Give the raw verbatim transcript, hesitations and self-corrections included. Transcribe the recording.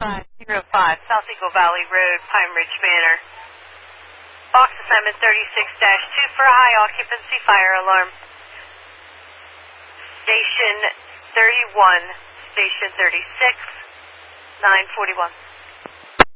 five zero five, South Eagle Valley Road, Pine Ridge Manor. Box assignment thirty-six dash two for a high occupancy fire alarm. Station thirty-one, station thirty-six, nine forty-one.